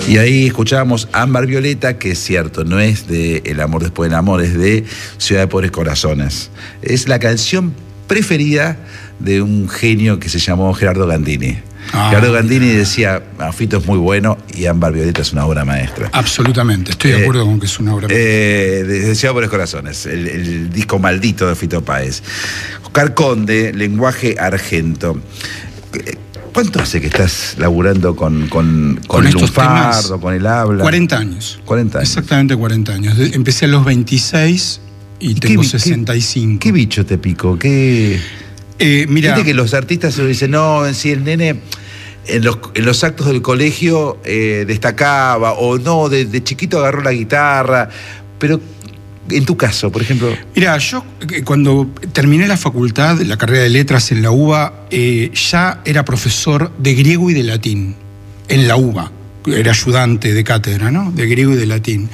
Y ahí escuchábamos Ámbar Violeta, que es cierto, no es de El amor después del amor, es de Ciudad de Pobres Corazones. Es la canción preferida de un genio que se llamó Gerardo Gandini. Gerardo Gandini decía, Fito es muy bueno y Ámbar Violeta es una obra maestra. Absolutamente, estoy de acuerdo con que es una obra maestra. De Ciudad de Pobres Corazones, el disco maldito de Fito Páez. Oscar Conde, Lenguaje Argento. ¿Cuánto hace que estás laburando con el lunfardo, con el habla? 40 años. 40 años. Exactamente 40 años. Empecé a los 26 y tengo 65. ¿Qué bicho te picó? Mira, viste que los artistas se dicen, no, si el nene en los actos del colegio destacaba, o no, de chiquito agarró la guitarra, pero en tu caso, por ejemplo. Mira, yo cuando terminé la facultad, la carrera de letras en la UBA, ya era profesor de griego y de latín, en la UBA. Era ayudante de cátedra, ¿no? De griego y de latín.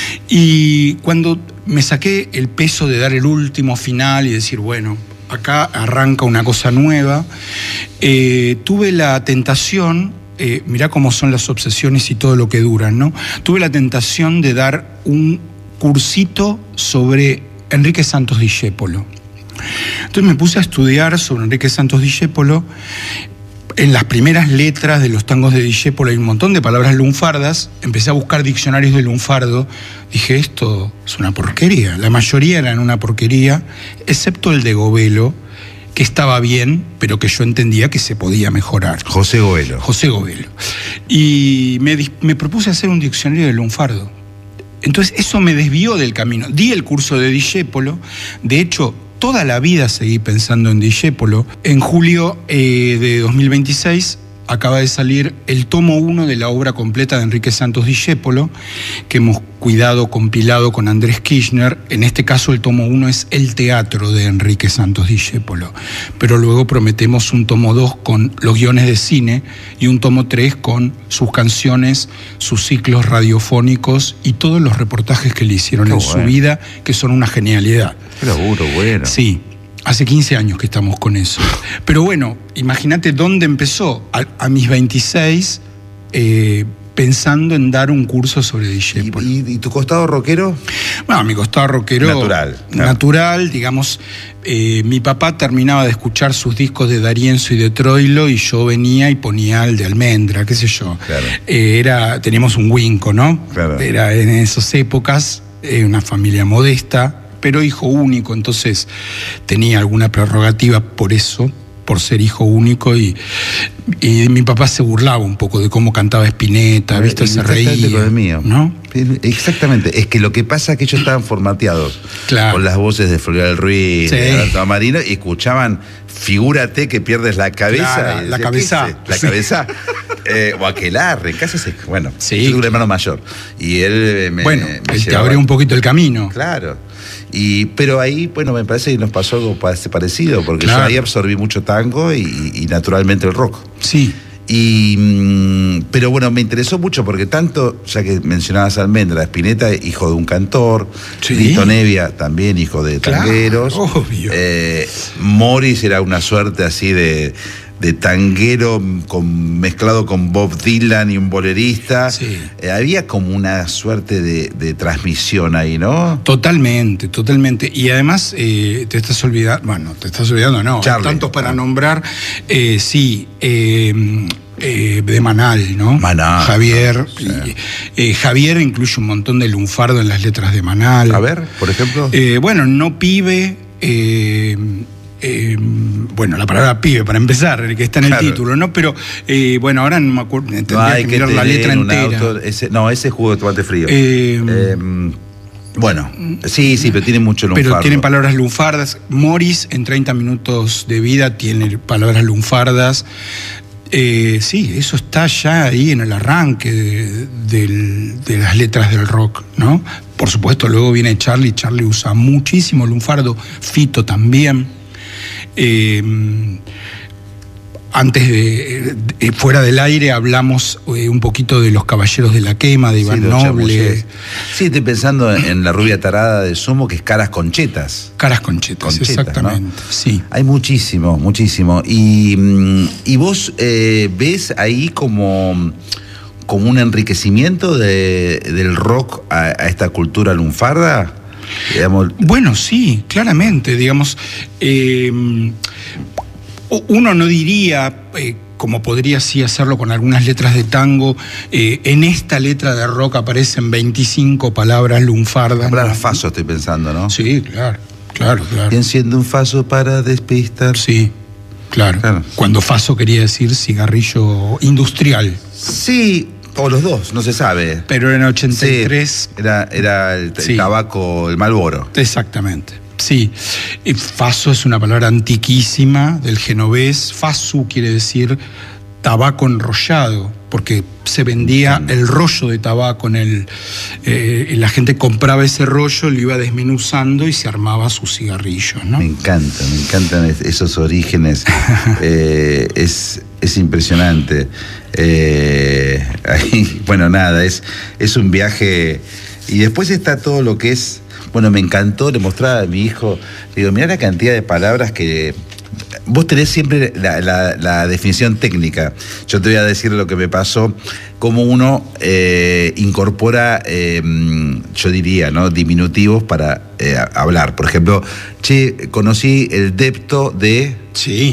Y cuando me saqué el peso de dar el último final y decir, bueno, acá arranca una cosa nueva, tuve la tentación, mirá cómo son las obsesiones y todo lo que duran, ¿no? Tuve la tentación de dar un cursito sobre Enrique Santos Discépolo. Entonces me puse a estudiar sobre Enrique Santos Discépolo. En las primeras letras de los tangos de Discépolo hay un montón de palabras lunfardas. Empecé a buscar diccionarios de lunfardo. Dije, esto es una porquería. La mayoría eran una porquería, excepto el de Govelo, que estaba bien, pero que yo entendía que se podía mejorar. José Govelo. José Govelo. Y me propuse hacer un diccionario de lunfardo. Entonces eso me desvió del camino. Di el curso de Discépolo. De hecho, toda la vida seguí pensando en Discépolo. En julio de 2026 acaba de salir el tomo 1 de la obra completa de Enrique Santos Discépolo, que hemos cuidado, compilado con Andrés Kirchner. En este caso el tomo 1 es el teatro de Enrique Santos Discépolo, pero luego prometemos un tomo 2 con los guiones de cine y un tomo 3 con sus canciones, sus ciclos radiofónicos y todos los reportajes que le hicieron en su vida, que son una genialidad. Qué laburo, bueno. Sí. Hace 15 años que estamos con eso. Pero bueno, imagínate dónde empezó. A mis 26, pensando en dar un curso sobre Discépolo. ¿Y tu costado rockero? Bueno, mi costado rockero... Natural. Natural, digamos. Mi papá terminaba de escuchar sus discos de D'Arienzo y de Troilo y yo venía y ponía el de Almendra, qué sé yo. Claro. Teníamos un Winco, ¿no? Claro. Era en esas épocas una familia modesta, pero hijo único, entonces tenía alguna prerrogativa por eso, por ser hijo único, y mi papá se burlaba un poco de cómo cantaba Spinetta, ¿viste? Se reía, con el mío, ¿no? Exactamente, es que lo que pasa es que ellos estaban formateados con las voces de Florial Ruiz, de Alto Marino, y escuchaban, figúrate que pierdes la cabeza. Claro, la cabeza. La cabeza. O Aquelarre, en casa bueno, sí. Yo tengo un hermano mayor. Y él él te abrió un poquito el camino. Claro. Pero ahí, bueno, me parece que nos pasó algo parecido, porque yo ahí absorbí mucho tango y naturalmente el rock. Sí. Pero bueno, me interesó mucho porque tanto, ya que mencionabas a Almendra, Spinetta, hijo de un cantor, Lito Nevia, también hijo de tangueros. Obvio. Morris era una suerte así de tanguero mezclado con Bob Dylan y un bolerista. Sí. Había como una suerte de transmisión ahí, ¿no? Totalmente. Y además te estás olvidando, no, Charlie. Tantos para nombrar, de Manal, ¿no? Manal. Javier. Sí. Javier incluye un montón de lunfardo en las letras de Manal. A ver, por ejemplo. No pibe. La palabra pibe, para empezar, el que está en el título, ¿no? Pero, ahora no me acuerdo, tendría que mirar la letra entera. Ese jugo de tomate frío. Sí, pero tiene mucho lunfardo. Pero tienen palabras lunfardas. Morris, en 30 minutos de vida, tiene palabras lunfardas. Eso está ya ahí en el arranque de las letras del rock, ¿no? Por supuesto, luego viene Charlie usa muchísimo lunfardo, Fito también. Antes fuera del aire hablamos un poquito de Los Caballeros de la Quema, de Iván Noble. Sí, estoy pensando en La Rubia Tarada de Sumo, que es Caras Conchetas. Caras Conchetas, exactamente, ¿no? Sí. Hay muchísimo. Y vos ves ahí como como un enriquecimiento del rock a esta cultura lunfarda? Digamos. Bueno, sí, claramente, digamos, uno no diría, como podría sí hacerlo con algunas letras de tango, en esta letra de rock aparecen 25 palabras lunfardas. Palabras faso estoy pensando, ¿no? Sí, claro. Y enciende un faso para despistar. Sí, claro. Cuando faso quería decir cigarrillo industrial. Sí, o los dos, no se sabe. Pero en 83... Sí, era el tabaco, el Marlboro. Exactamente. Sí, faso es una palabra antiquísima del genovés. Fasu quiere decir tabaco enrollado, porque se vendía el rollo de tabaco la gente compraba ese rollo, lo iba desmenuzando y se armaba su cigarrillo, ¿no? Me encantan esos orígenes. Es impresionante. Bueno, nada, es un viaje. Y después está todo lo que es. Bueno, me encantó, le mostraba a mi hijo, le digo, mirá la cantidad de palabras que... Vos tenés siempre la definición técnica. Yo te voy a decir lo que me pasó, cómo uno incorpora, yo diría, ¿no?, diminutivos para hablar. Por ejemplo, conocí el depto de... Sí.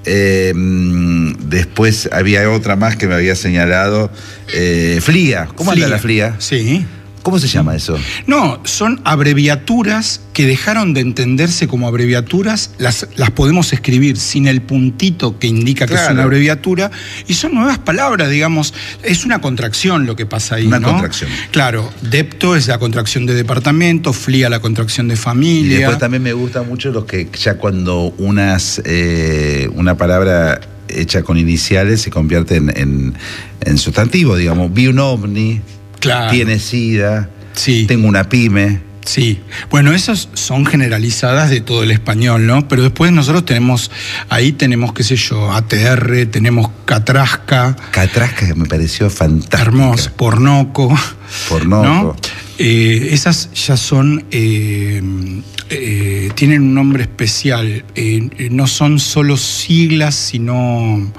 Después había otra más que me había señalado, FLIA. ¿Cómo anda la FLIA? Sí. ¿Cómo se llama eso? No, son abreviaturas que dejaron de entenderse como abreviaturas, las podemos escribir sin el puntito que indica que es una abreviatura, y son nuevas palabras, digamos, es una contracción lo que pasa ahí, Una ¿no? contracción. Claro, depto es la contracción de departamento, FLIA la contracción de familia. Y después también me gusta mucho los que ya cuando una palabra hecha con iniciales se convierte en sustantivo, digamos, vi un ovni. Claro. Tiene SIDA, sí. Tengo una pyme. Sí, bueno, esas son generalizadas de todo el español, ¿no? Pero después nosotros tenemos, qué sé yo, ATR, tenemos catrasca. Catrasca que me pareció fantástica. Hermoso, pornoco. ¿No? Esas ya son, tienen un nombre especial, no son solo siglas, sino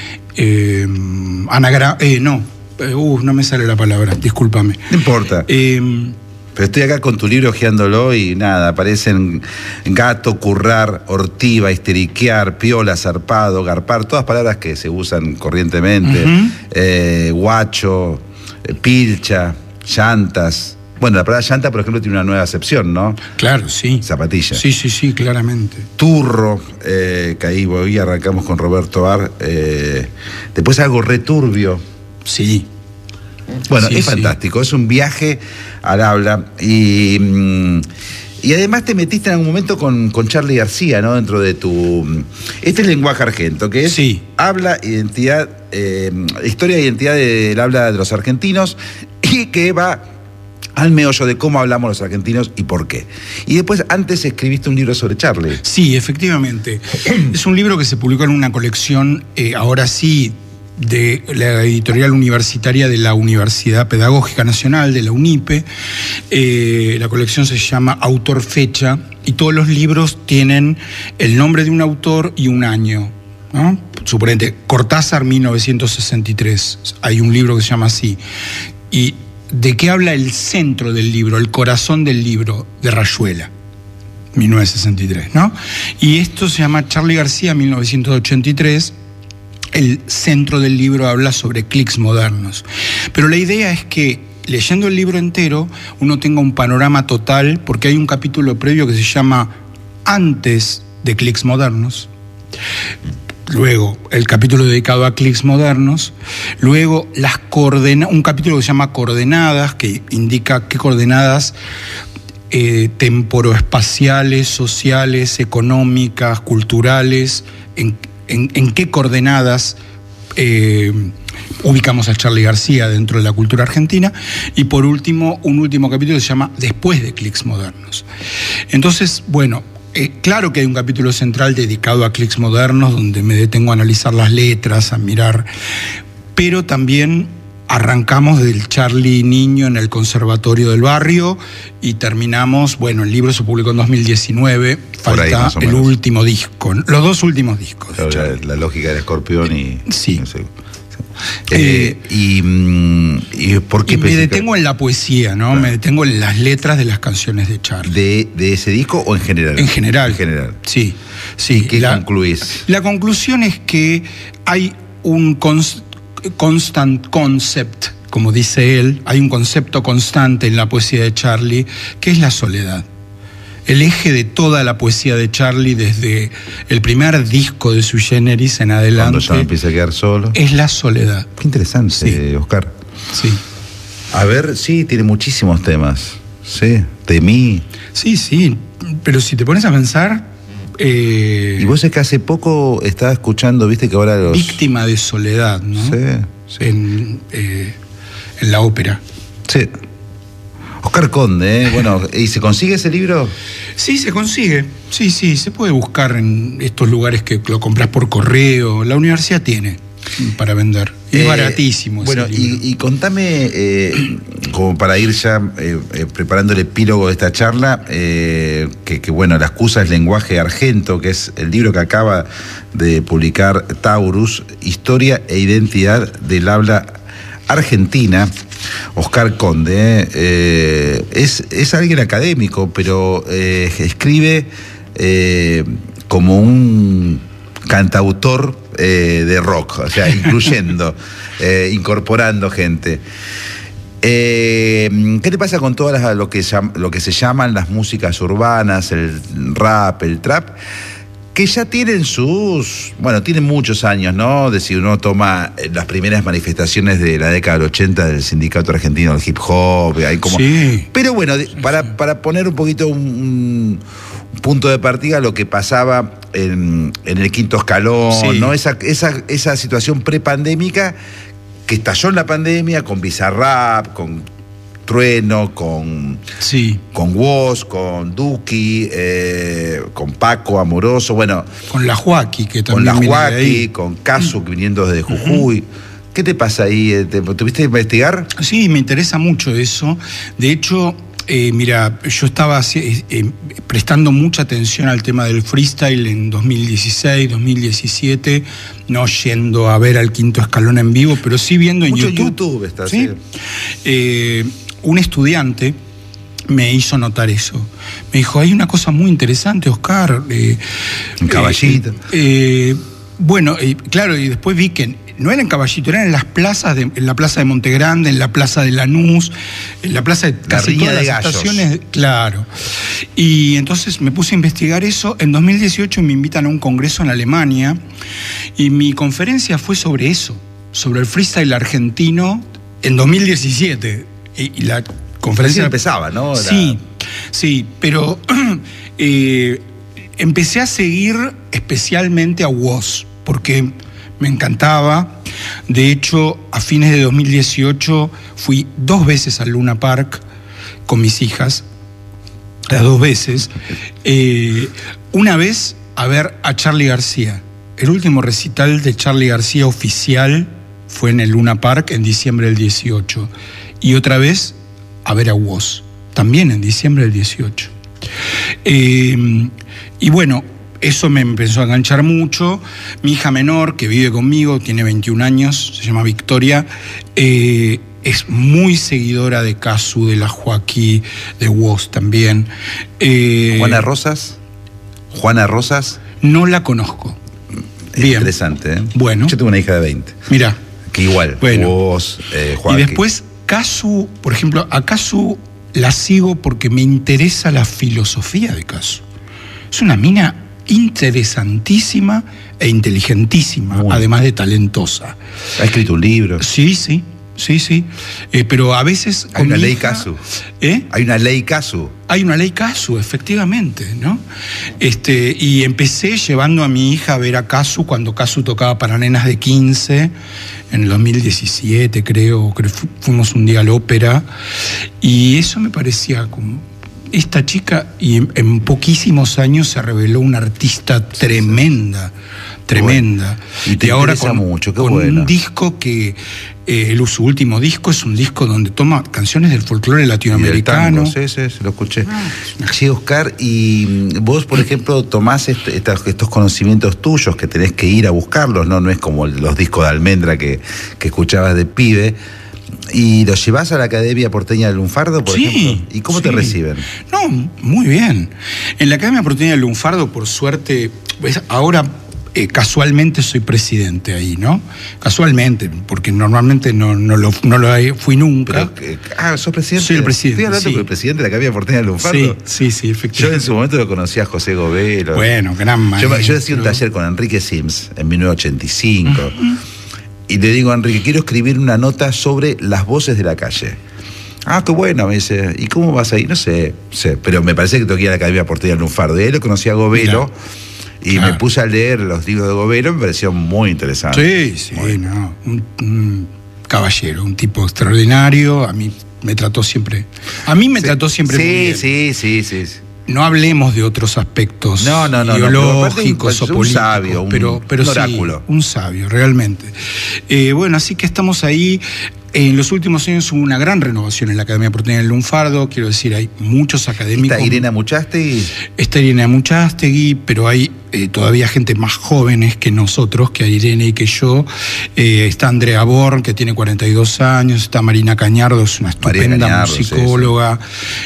no me sale la palabra, discúlpame. No importa. Pero estoy acá con tu libro hojeándolo y nada, aparecen gato, currar, ortiva, histeriquear, piola, zarpado, garpar, todas palabras que se usan corrientemente. Guacho, pilcha, llantas. Bueno, la palabra llanta, por ejemplo, tiene una nueva acepción, ¿no? Claro, sí. Zapatilla. Sí, claramente. Turro, que ahí hoy arrancamos con Roberto Ar. Después algo returbio. Sí. Bueno, es fantástico, es un viaje al habla y además te metiste en algún momento con Charly García, ¿no? Dentro de tu... Este es lenguaje argento, que es habla, identidad, historia e identidad del habla de los argentinos y que va al meollo de cómo hablamos los argentinos y por qué. Y después, antes escribiste un libro sobre Charly. Sí, efectivamente. Es un libro que se publicó en una colección, ahora sí, de la editorial universitaria de la Universidad Pedagógica Nacional, de la UNIPE. La colección se llama Autor Fecha y todos los libros tienen el nombre de un autor y un año, ¿no? Suponete, Cortázar, 1963. Hay un libro que se llama así. ¿Y de qué habla el centro del libro, el corazón del libro? De Rayuela, 1963, ¿no? Y esto se llama Charly García, 1983. El centro del libro habla sobre clics modernos. Pero la idea es que, leyendo el libro entero, uno tenga un panorama total, porque hay un capítulo previo que se llama Antes de clics modernos. Luego, el capítulo dedicado a clics modernos. Luego, un capítulo que se llama Coordenadas, que indica qué coordenadas temporoespaciales, sociales, económicas, culturales, en qué coordenadas ubicamos a Charly García dentro de la cultura argentina. Y por último, un último capítulo que se llama Después de clics modernos. Entonces, bueno, claro que hay un capítulo central dedicado a clics modernos, donde me detengo a analizar las letras, a mirar, pero también arrancamos del Charly niño en el conservatorio del barrio y terminamos, bueno, el libro se publicó en 2019, falta el último disco, los dos últimos discos. Claro, la lógica del escorpión y... Sí. No sé, ¿Y por qué? Y me detengo en la poesía, ¿no? Claro. Me detengo en las letras de las canciones de Charlie. ¿De ese disco o en general? En general. En general. Sí, sí. ¿Y qué concluís? La conclusión es que hay un constant concept, como dice él, hay un concepto constante en la poesía de Charlie, que es la soledad. El eje de toda la poesía de Charlie, desde el primer disco de Sui Generis en adelante, cuando ya empieza a quedar solo, es la soledad. Qué interesante, sí. Oscar. Sí. A ver, sí, tiene muchísimos temas. Sí, de mí. Sí, sí, pero si te pones a pensar... Y vos es que hace poco estaba escuchando, viste que ahora los... Víctima de soledad, ¿no? Sí, sí. En la ópera. Sí. Oscar Conde, bueno, ¿y se consigue ese libro? Sí, se consigue. Sí, sí, se puede buscar en estos lugares que lo compras por correo. La universidad tiene para vender. Es baratísimo. Bueno, y contame, como para ir ya preparando el epílogo de esta charla, que bueno, La excusa es lenguaje argento, que es el libro que acaba de publicar Taurus, Historia e Identidad del Habla Argentina. Oscar Conde es alguien académico, pero escribe como un cantautor de rock, o sea, incluyendo, incorporando gente. ¿Qué te pasa con todas lo que se llaman las músicas urbanas, el rap, el trap? Que ya tienen tienen muchos años, ¿no? De si uno toma las primeras manifestaciones de la década del 80 del Sindicato Argentino del Hip Hop, hay como... Sí. Pero bueno, para poner un poquito un punto de partida, lo que pasaba en el quinto escalón, sí, ¿no? Esa situación prepandémica que estalló en la pandemia con Bizarrap, con Trueno, con Woz, con Duki, con Paco Amoroso, bueno, con la Joaquí, que también con la Joaquí, con Casu, viniendo desde Jujuy. ¿Qué te pasa ahí? ¿Tuviste que investigar? Sí, me interesa mucho eso. De hecho, mira, yo estaba prestando mucha atención al tema del freestyle en 2016, 2017, no yendo a ver al quinto escalón en vivo, pero sí viendo en mucho YouTube. YouTube está, ¿sí? Un estudiante me hizo notar eso. Me dijo, hay una cosa muy interesante, Oscar. En Caballito. Bueno, claro, y después vi que no era en Caballito, eran en las plazas, en la plaza de Montegrande, en la plaza de Lanús, en la plaza de casi todas las estaciones. Claro. Y entonces me puse a investigar eso. En 2018 me invitan a un congreso en Alemania y mi conferencia fue sobre eso, sobre el freestyle argentino en 2017. Y la conferencia empezaba, ¿no? Sí, sí, pero empecé a seguir especialmente a Woz, porque me encantaba. De hecho, a fines de 2018 fui 2 veces al Luna Park con mis hijas, las 2 veces. Una vez a ver a Charly García. El último recital de Charly García oficial fue en el Luna Park en diciembre del 18. Y otra vez a ver a Woz, también en diciembre del 18. Y bueno, eso me empezó a enganchar mucho. Mi hija menor, que vive conmigo, tiene 21 años, se llama Victoria, es muy seguidora de Casu, de la Joaquí, de Woz también. ¿Juana Rosas? ¿Juana Rosas? No la conozco. Es bien interesante, ¿eh? Bueno. Yo tengo una hija de 20. Mirá. Que igual, bueno. Woz, Joaquí. Y después Casu, por ejemplo, a Casu la sigo porque me interesa la filosofía de Casu. Es una mina interesantísima e inteligentísima, además de talentosa. ¿Ha escrito un libro? Sí, sí, sí, sí. Pero a veces... Hay una ley Casu. Hay una ley Casu. Hay una ley Casu, efectivamente, ¿no? Y empecé llevando a mi hija a ver a Casu cuando Casu tocaba para nenas de 15, en el 2017 creo fuimos un día a la ópera, y eso me parecía como... Esta chica, y en poquísimos años se reveló una artista tremenda, tremenda. Y ahora con un disco que su último disco es un disco donde toma canciones del folclore latinoamericano. Sí, lo escuché. Sí, Oscar, y vos, por ejemplo, tomás estos conocimientos tuyos que tenés que ir a buscarlos, ¿no? No es como los discos de Almendra que escuchabas de pibe. ¿Y los llevás a la Academia Porteña del Lunfardo, por ejemplo? ¿Y cómo te reciben? No, muy bien. En la Academia Porteña del Lunfardo, por suerte, pues ahora casualmente soy presidente ahí, ¿no? Casualmente, porque normalmente no lo fui nunca. Pero, ¿sos presidente? Soy el presidente. Estoy hablando con el presidente de la Academia Porteña del Lunfardo. Sí, efectivamente. Yo en su momento lo conocí a José Govelo. Bueno, gran maestro. Yo hacía un taller con Enrique Sims en 1985. Y le digo a Enrique, quiero escribir una nota sobre las voces de la calle. Ah, qué bueno, me dice. ¿Y cómo vas ahí? No sé, pero me parece que tengo que ir a la Academia Porteña del Lunfardo. Y ahí lo conocí a Govelo. Y me puse a leer los libros de Govelo, me pareció muy interesante. Sí, no. Un caballero, un tipo extraordinario. A mí me trató siempre muy bien. Sí. No hablemos de otros aspectos ideológicos o políticos, un sabio, pero un oráculo. Sí, un sabio, realmente. Bueno, así que estamos ahí. En los últimos años hubo una gran renovación en la Academia Porteña del Lunfardo. Quiero decir, hay muchos académicos. ¿Está Irene Muchastegui? Está Irene Muchastegui, pero hay todavía gente más jóvenes que nosotros, que Irene y que yo. Está Andrea Born, que tiene 42 años. Está Marina Cañardo, es una estupenda musicóloga.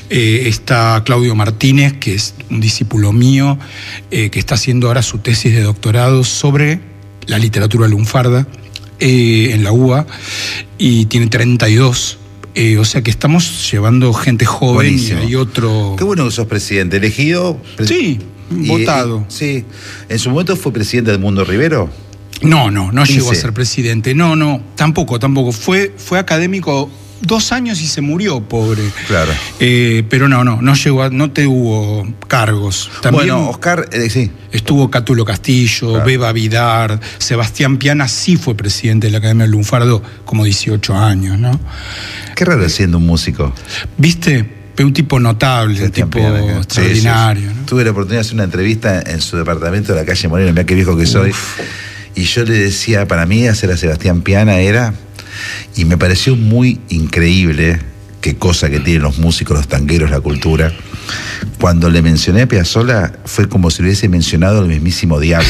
Está Claudio Martínez, que es un discípulo mío, que está haciendo ahora su tesis de doctorado sobre la literatura lunfarda. En la UBA, y tiene 32. O sea que estamos llevando gente joven. Buenísimo. Y hay otro... Qué bueno que sos presidente, elegido. Sí, votado. Sí. ¿En su momento fue presidente de Edmundo Rivero? No llegó a ser presidente. No, tampoco. Fue académico 2 años y se murió, pobre. Claro. Pero no llegó no tuvo cargos. También bueno, Oscar, sí. Estuvo Cátulo Castillo, claro. Beba Vidar, Sebastián Piana sí fue presidente de la Academia del Lunfardo como 18 años, ¿no? Qué raro siendo un músico. ¿Viste? Un tipo notable, un tipo extraordinario. Sí. ¿No? Tuve la oportunidad de hacer una entrevista en su departamento de la calle Moreno, mirá qué viejo que soy. Y yo le decía, para mí hacer a Sebastián Piana era... Y me pareció muy increíble, qué cosa que tienen los músicos, los tangueros, la cultura. Cuando le mencioné a Piazzolla, fue como si le hubiese mencionado al mismísimo diablo.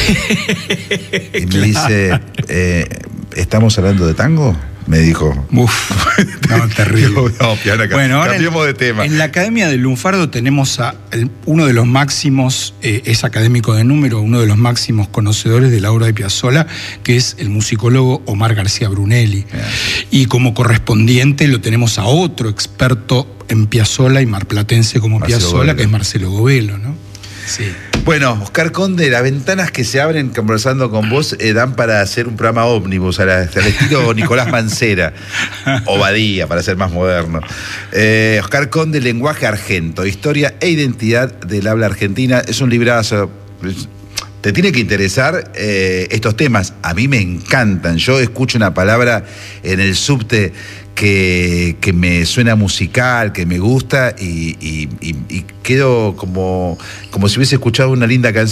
Y me dice, ¿estamos hablando de tango? Me dijo. Uf, no, terrible. Piana, bueno, ahora cambiemos de tema. En la Academia del Lunfardo tenemos a uno de los máximos, es académico de número, uno de los máximos conocedores de la obra de Piazzolla, que es el musicólogo Omar García Brunelli. Y como correspondiente lo tenemos a otro experto en Piazzolla y marplatense como Piazzolla, que es Marcelo Govelo, ¿no? Sí. Bueno, Oscar Conde, las ventanas que se abren conversando con vos dan para hacer un programa ómnibus al estilo Nicolás Mancera o Badía, para ser más moderno. Oscar Conde, Lenguaje Argento, Historia e Identidad del Habla Argentina. Es un librazo. Te tiene que interesar estos temas. A mí me encantan. Yo escucho una palabra en el subte que me suena musical, que me gusta y quedo como si hubiese escuchado una linda canción.